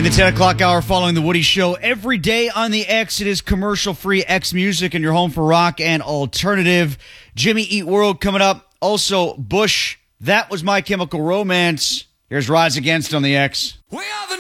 the 10 o'clock hour following the Woody Show. Every day on the X, it is commercial-free X Music and your home for rock and alternative. Jimmy Eat World coming up. Also, Bush, That Was My Chemical Romance. Here's Rise Against on the X. We